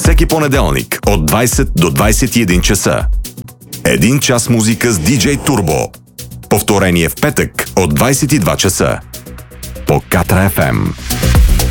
всеки понеделник от 20 до 21 часа. 1 час музика с DJ Turbo. Повторение в петък от 22 часа. По Катра FM.